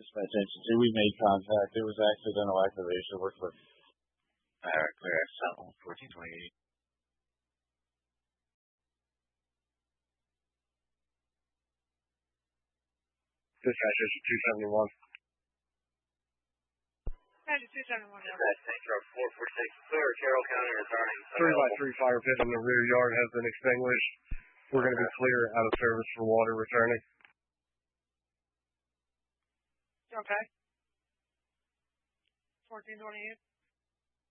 pay attention to. We made contact. It was accidental activation. We're clear. All right, clear. South 1428. Dispatch is 271. Dispatch 271. Dispatch, tank truck 446, clear, Carroll County returning. 3x3 fire pit in the rear yard has been extinguished. We're going to be clear out of service for water returning. Okay. 1428.